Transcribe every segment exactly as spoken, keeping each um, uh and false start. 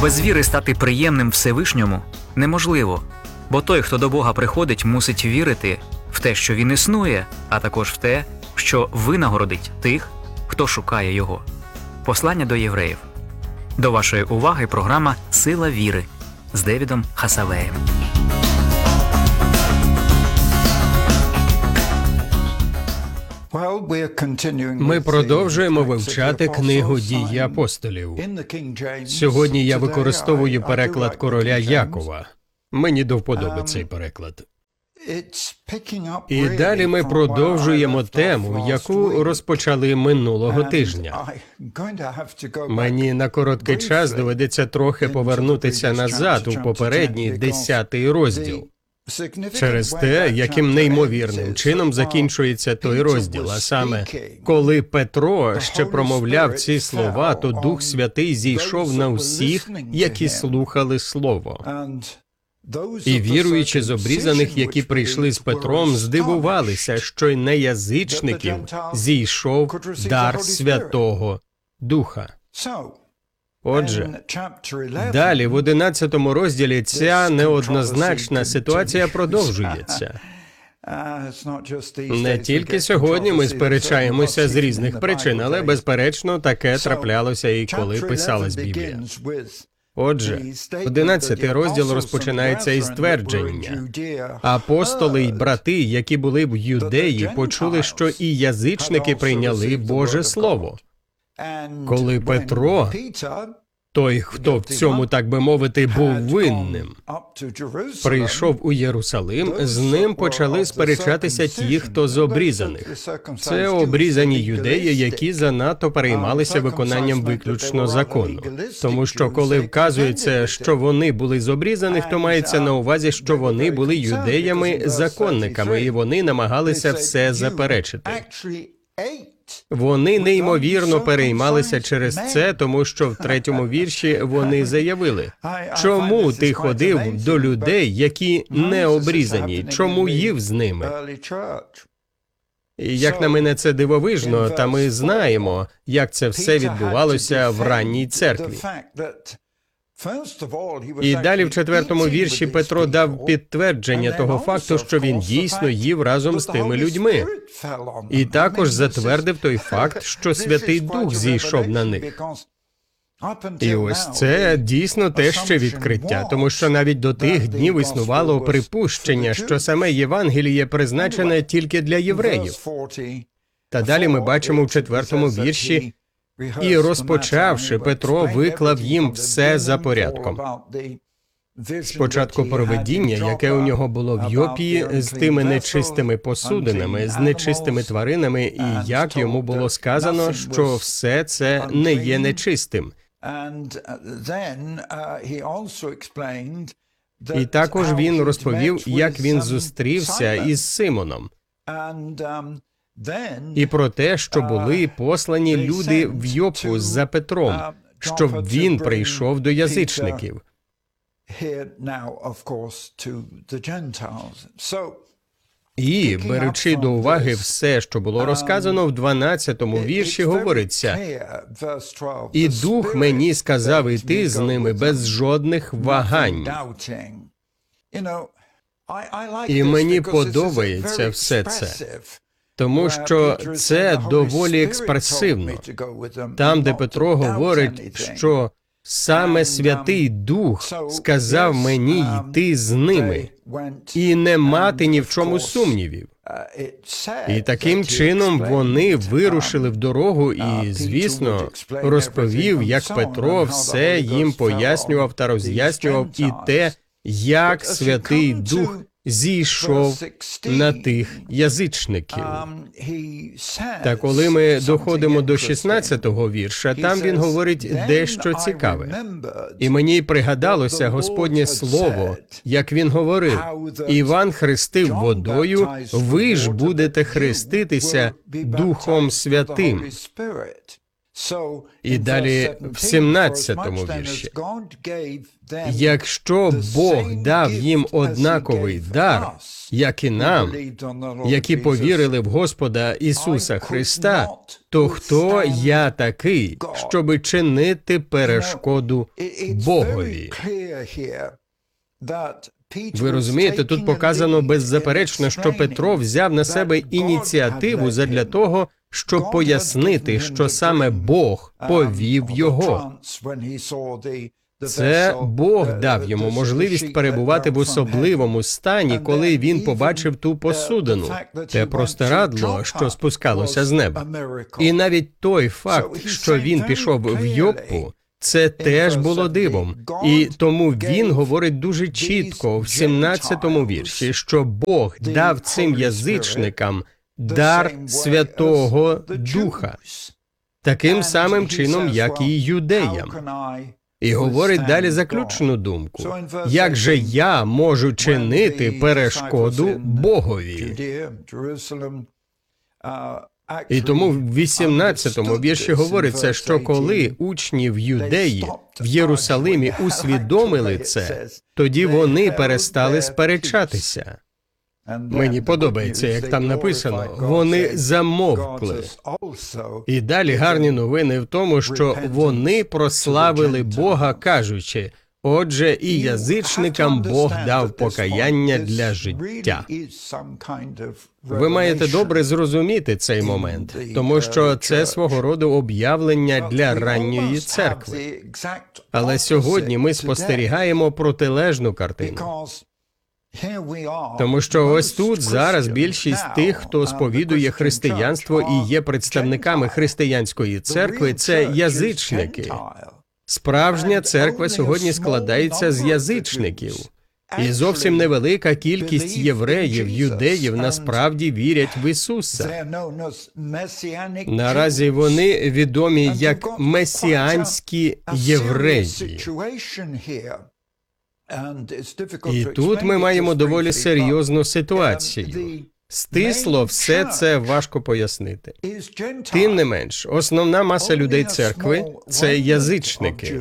Без віри стати приємним Всевишньому неможливо, бо той, хто до Бога приходить, мусить вірити в те, що Він існує, а також в те, що винагородить тих, хто шукає Його. Послання до євреїв. До вашої уваги програма «Сила віри» з Девідом Хасавеєм. Ми продовжуємо вивчати книгу «Дії апостолів». Сьогодні я використовую переклад короля Якова. Мені до вподоби цей переклад. І далі ми продовжуємо тему, яку розпочали минулого тижня. Мені на короткий час доведеться трохи повернутися назад у попередній десятий розділ. Через те, яким неймовірним чином закінчується той розділ, а саме, коли Петро ще промовляв ці слова, то Дух Святий зійшов на всіх, які слухали Слово. І віруючі з обрізаних, які прийшли з Петром, здивувалися, що й на язичників зійшов дар Святого Духа. Отже, далі в одинадцятому розділі ця неоднозначна ситуація продовжується. Не тільки сьогодні ми сперечаємося з різних причин, але, безперечно, таке траплялося і коли писалась Біблія. Отже, одинадцятий розділ розпочинається із твердження. Апостоли й брати, які були в Юдеї, почули, що і язичники прийняли Боже Слово. Коли Петро, той, хто в цьому, так би мовити, був винним, прийшов у Єрусалим, з ним почали сперечатися ті, хто з обрізаних. Це обрізані юдеї, які занадто переймалися виконанням виключно закону. Тому що, коли вказується, що вони були з обрізаних, то мається на увазі, що вони були юдеями-законниками, і вони намагалися все заперечити. Вони неймовірно переймалися через це, тому що в третьому вірші вони заявили: «Чому ти ходив до людей, які не обрізані? Чому їв з ними?» І, як на мене, це дивовижно, та ми знаємо, як це все відбувалося в ранній церкві. І далі в четвертому вірші Петро дав підтвердження того факту, що він дійсно їв разом з тими людьми. І також затвердив той факт, що Святий Дух зійшов на них. І ось це дійсно те ще відкриття, тому що навіть до тих днів існувало припущення, що саме Євангеліє призначене тільки для євреїв. Та далі ми бачимо в четвертому вірші: «І розпочавши, Петро виклав їм все за порядком». Спочатку про видіння, яке у нього було в Йопії, з тими нечистими посудинами, з нечистими тваринами, і як йому було сказано, що все це не є нечистим. І також він розповів, як він зустрівся із Симоном. І про те, що були послані люди в Йопу за Петром, щоб він прийшов до язичників. І, беручи до уваги все, що було розказано, в дванадцятому вірші говориться: «І Дух мені сказав іти з ними без жодних вагань». І мені подобається все це, тому що це доволі експресивно. Там, де Петро говорить, що саме Святий Дух сказав мені йти з ними і не мати ні в чому сумнівів. І таким чином вони вирушили в дорогу і, звісно, розповів, як Петро все їм пояснював та роз'яснював і те, як Святий Дух зійшов на тих язичників. Та коли ми доходимо до шістнадцятого вірша, там він говорить дещо цікаве. «І мені пригадалося Господнє Слово, як він говорив: Іван хрестив водою, ви ж будете хреститися Духом Святим». І далі в сімнадцятому вірші. Якщо Бог дав їм однаковий дар, як і нам, які повірили в Господа Ісуса Христа, то хто я такий, щоби чинити перешкоду Богові? Ви розумієте, тут показано беззаперечно, що Петро взяв на себе ініціативу задля того, щоб пояснити, що саме Бог повів його. Це Бог дав йому можливість перебувати в особливому стані, коли він побачив ту посудину, те простирадло, що спускалося з неба. І навіть той факт, що він пішов в Йоппу, це теж було дивом. І тому він говорить дуже чітко в сімнадцятому вірші, що Бог дав цим язичникам дар Святого Духа, таким самим чином, як і юдеям. І говорить далі заключну думку. Як же я можу чинити перешкоду Богові? І тому в вісімнадцятому вірші говориться, що коли учні в Юдеї, в Єрусалимі усвідомили це, тоді вони перестали сперечатися. Мені подобається, як там написано, вони замовкли. І далі гарні новини в тому, що вони прославили Бога, кажучи, отже, і язичникам Бог дав покаяння для життя. Ви маєте добре зрозуміти цей момент, тому що це свого роду об'явлення для ранньої церкви. Але сьогодні ми спостерігаємо протилежну картину. Тому що ось тут зараз більшість тих, хто сповідує християнство і є представниками християнської церкви, це язичники. Справжня церква сьогодні складається з язичників. І зовсім невелика кількість євреїв, юдеїв насправді вірять в Ісуса. Наразі вони відомі як месіанські євреї. І тут ми маємо доволі серйозну ситуацію. Стисло все це важко пояснити. Тим не менш, основна маса людей церкви – це язичники.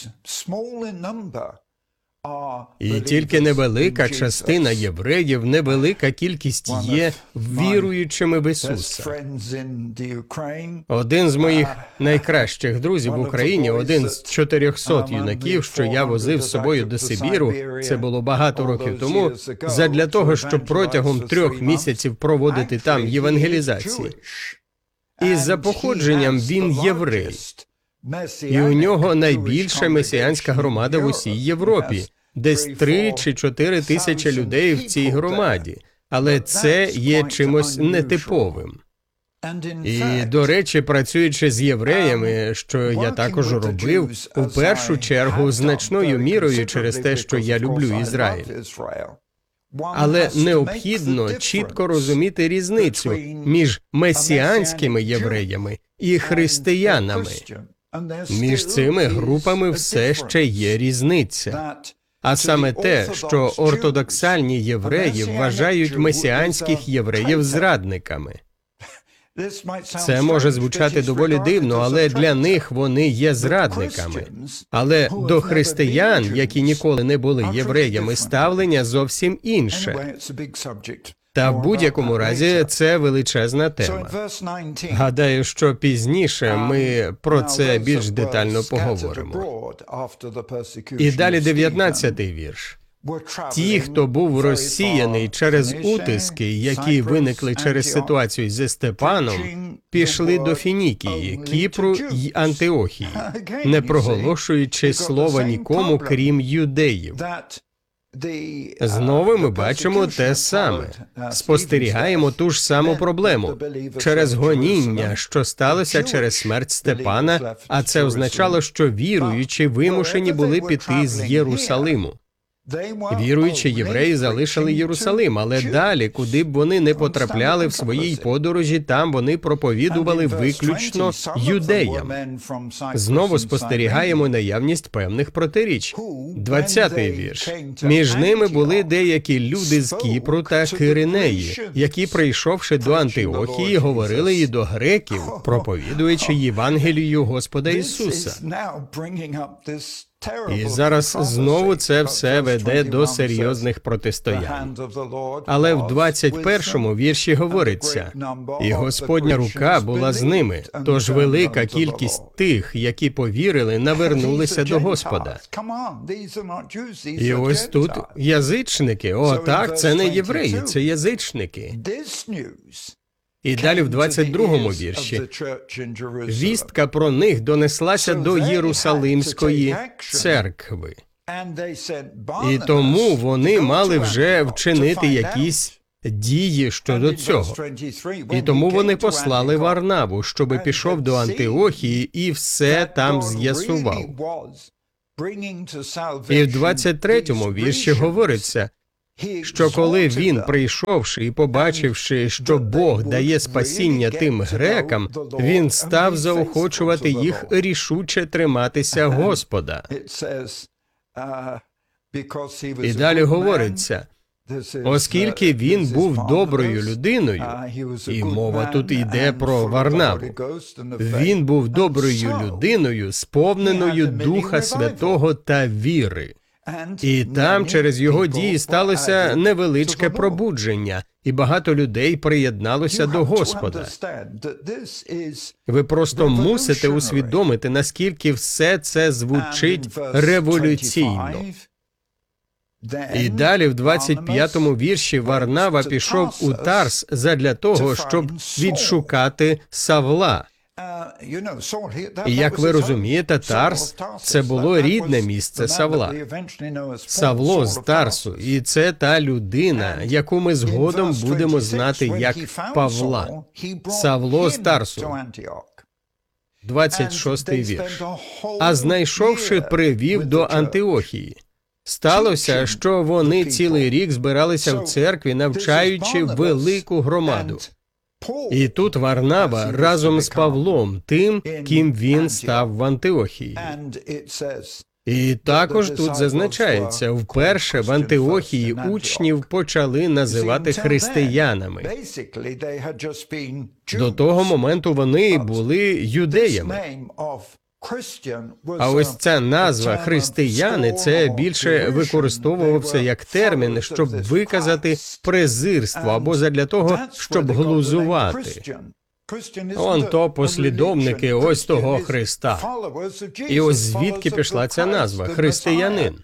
І тільки невелика частина євреїв, невелика кількість є віруючими в Ісуса. Один з моїх найкращих друзів в Україні, один з чотирьохсот юнаків, що я возив з собою до Сибіру, це було багато років тому, задля того, щоб протягом трьох місяців проводити там євангелізації. І за походженням він єврей. І у нього найбільша месіанська громада в усій Європі. Десь три чи чотири тисячі людей в цій громаді. Але це є чимось нетиповим. І, до речі, працюючи з євреями, що я також робив, у першу чергу значною мірою через те, що я люблю Ізраїль. Але необхідно чітко розуміти різницю між месіанськими євреями і християнами. Між цими групами все ще є різниця. А саме те, що ортодоксальні євреї вважають месіанських євреїв зрадниками. Це може звучати доволі дивно, але для них вони є зрадниками. Але до християн, які ніколи не були євреями, ставлення зовсім інше. Та в будь-якому разі це величезна тема. Гадаю, що пізніше ми про це більш детально поговоримо. І далі дев'ятнадцятий вірш. Ті, хто був розсіяний через утиски, які виникли через ситуацію зі Степаном, пішли до Фінікії, Кіпру й Антиохії, не проголошуючи слова нікому, крім юдеїв. Знову ми бачимо те саме. Спостерігаємо ту ж саму проблему. Через гоніння, що сталося через смерть Степана, а це означало, що віруючі вимушені були піти з Єрусалиму. Віруючі євреї залишили Єрусалим, але далі, куди б вони не потрапляли в своїй подорожі, там вони проповідували виключно юдеям. Знову спостерігаємо наявність певних протиріч. двадцятий вірш. Між ними були деякі люди з Кіпру та Киринеї, які, прийшовши до Антиохії, говорили і до греків, проповідуючи Євангелію Господа Ісуса. І зараз знову це все веде до серйозних протистоянь. Але в двадцять першому вірші говориться, «І Господня рука була з ними, тож велика кількість тих, які повірили, навернулися до Господа». І ось тут язичники. О, так, це не євреї, це язичники. І далі в двадцять другому вірші вістка про них донеслася до Єрусалимської церкви. І тому вони мали вже вчинити якісь дії щодо цього. І тому вони послали Варнаву, щоби пішов до Антиохії і все там з'ясував. І в двадцять третьому вірші говориться, що коли він, прийшовши і побачивши, що Бог дає спасіння тим грекам, він став заохочувати їх рішуче триматися Господа. І далі говориться, оскільки він був доброю людиною, і мова тут йде про Варнаву, він був доброю людиною, сповненою Духа Святого та віри. І там через його дії сталося невеличке пробудження, і багато людей приєдналося до Господа. Ви просто мусите усвідомити, наскільки все це звучить революційно. І далі в двадцять п'ятому вірші Варнава пішов у Тарс задля того, щоб відшукати Савла. І, як ви розумієте, Тарс – це було рідне місце Савла. Савло з Тарсу, і це та людина, яку ми згодом будемо знати як Павла. Савло з Тарсу. двадцять шостий вірш. «А знайшовши, привів до Антиохії. Сталося, що вони цілий рік збиралися в церкві, навчаючи велику громаду». І тут Варнава разом з Павлом, тим, ким він став в Антиохії. І також тут зазначається, вперше в Антиохії учнів почали називати християнами. До того моменту вони були юдеями. А ось ця назва «християни» – це більше використовувався як термін, щоб виказати презирство або задля того, щоб глузувати. Он то послідовники ось того Христа. І ось звідки пішла ця назва – християнин.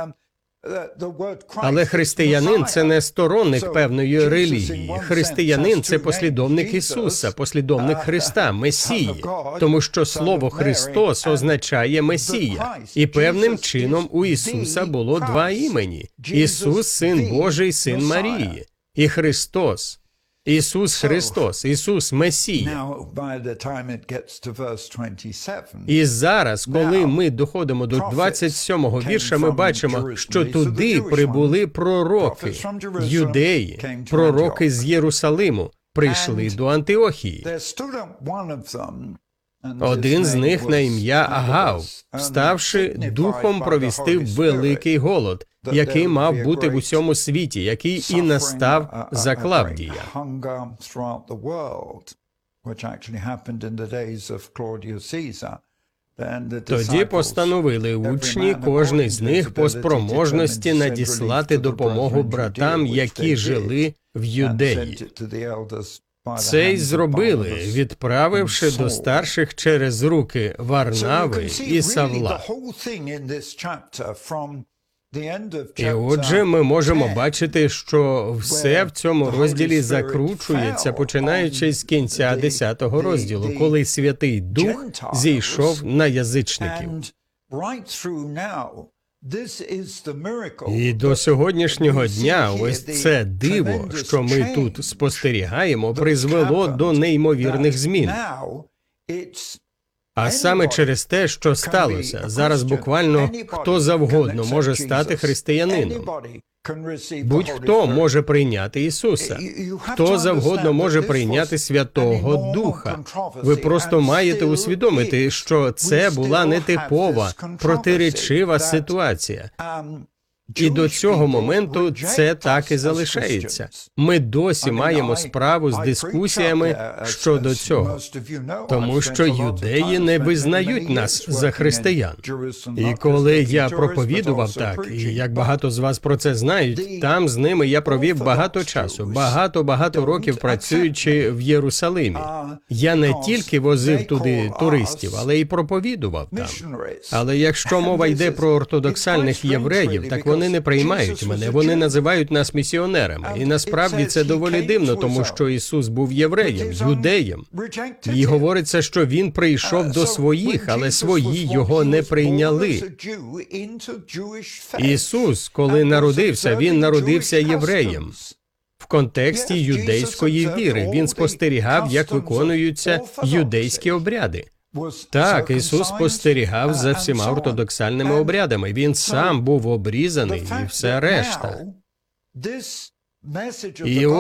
Але християнин – це не сторонник певної релігії. Християнин – це послідовник Ісуса, послідовник Христа, Месії. Тому що слово «Христос» означає «Месія». І певним чином у Ісуса було два імені. Ісус – Син Божий, Син Марії. І Христос. Ісус Христос, Ісус Месія. І зараз, коли ми доходимо до двадцять сьомого вірша, ми бачимо, що туди прибули пророки, юдеї, пророки з Єрусалиму, прийшли до Антиохії. Один з них на ім'я Агав, вставши, духом провістив великий голод, який мав бути в усьому світі, який і настав за Клавдія. Тоді постановили учні, кожний з них по спроможності надіслати допомогу братам, які жили в Юдеї. Це й зробили, відправивши до старших через руки Варнави і Савла. І отже, ми можемо бачити, що все в цьому розділі закручується, починаючи з кінця десятого розділу, коли Святий Дух зійшов на язичників. І до сьогоднішнього дня ось це диво, що ми тут спостерігаємо, призвело до неймовірних змін. А саме через те, що сталося. Зараз буквально хто завгодно може стати християнином. Будь-хто може прийняти Ісуса. Хто завгодно може прийняти Святого Духа. Ви просто маєте усвідомити, що це була нетипова, протиречива ситуація. І до цього моменту це так і залишається. Ми досі маємо справу з дискусіями щодо цього, тому що юдеї не визнають нас за християн. І коли я проповідував так, і як багато з вас про це знають, там з ними я провів багато часу, багато-багато років працюючи в Єрусалимі. Я не тільки возив туди туристів, але й проповідував там. Але якщо мова йде про ортодоксальних євреїв, так вони не приймають мене, вони називають нас місіонерами. І насправді це доволі дивно, тому що Ісус був євреєм, юдеєм. І говориться, що Він прийшов до своїх, але свої Його не прийняли. Ісус, коли народився, Він народився євреєм. В контексті юдейської віри Він спостерігав, як виконуються юдейські обряди. Так, Ісус спостерігав за всіма ортодоксальними обрядами. Він сам був обрізаний і все решта. І